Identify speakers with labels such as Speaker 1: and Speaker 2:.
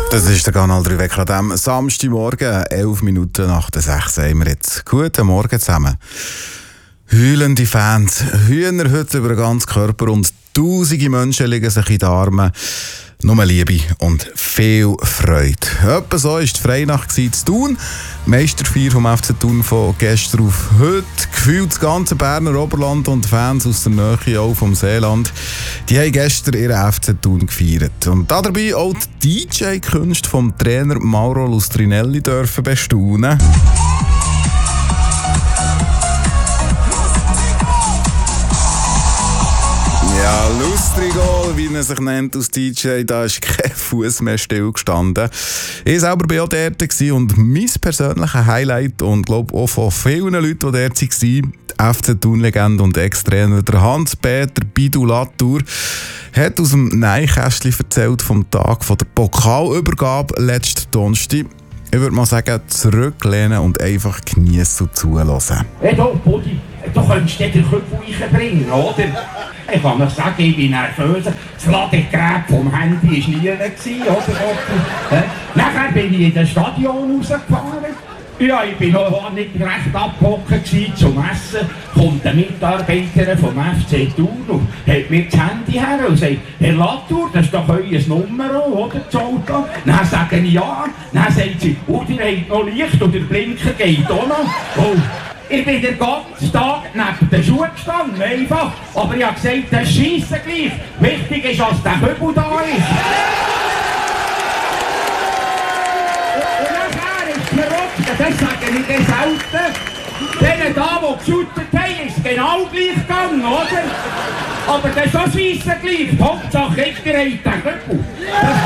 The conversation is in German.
Speaker 1: Das ist der Kanal 3 Wecker an diesem Samstagmorgen, 11 Minuten nach der 6 haben wir jetzt. Guten Morgen zusammen. Heulende Fans, Hühner heute über den ganzen Körper und tausende Menschen liegen sich in den Armen. Nur Liebe und viel Freude. Etwa so war die Freinacht zu Thun. Meisterfeier vom FC Thun von gestern auf heute. Gefühlt das ganze Berner Oberland und Fans aus der Nähe, auch vom Seeland, die haben gestern ihren FC Thun gefeiert. Und dabei auch die DJ-Künste vom Trainer Mauro Lustrinelli dürfen bestaunen. Ja, Lustrigo, wie er sich nennt als DJ, da ist kein Fuß mehr stillgestanden. Ich selber war auch dort und mein persönliches Highlight und glaube auch von vielen Leuten, die dort waren, die FC Thun-Legende und Ex-Trainer Hans-Peter Bidu Latour hat aus dem Neinkästchen erzählt vom Tag von der Pokalübergabe letzten Donnerstag. Ich würde mal sagen, zurücklehnen und einfach geniessen und zuhören.
Speaker 2: Hey, Buddy, du könntest dir den Köpfe reinbringen, oder? Ich kann euch sagen, ich bin nervös. Das Ladegerät vom Handy war nie, oder? Nachher bin ich in das Stadion rausgefahren. Ja, ich bin noch nicht recht abgehockt zum Essen. Kommt ein Mitarbeiter vom FC Thun und hat mir das Handy her und sagt: Herr Latour, das ist doch euer Nummer, oder? Das Auto. Dann sage ich ja. Dann sagt sie: ihr habt noch Licht und der Blinker geht auch noch. Oh. Ich bin den ganzen Tag neben den Schuhen gestanden, einfach. Aber ich habe gesagt, das ist scheisse gleich. Wichtig ist, dass der Kübel da ist. Und nachher ist es verrückt, das sage ich dir selten. Denen da, die geshootet haben, ist es genau gleich gegangen, oder? Aber das ist auch scheisse gleich. Die Hauptsache, ich gehe den Kübel. Das